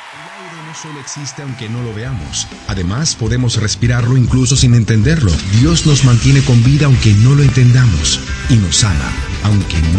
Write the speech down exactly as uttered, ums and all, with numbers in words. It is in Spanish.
El aire no solo existe aunque no lo veamos. Además, podemos respirarlo incluso sin entenderlo. Dios nos mantiene con vida aunque no lo entendamos. Y nos ama, aunque no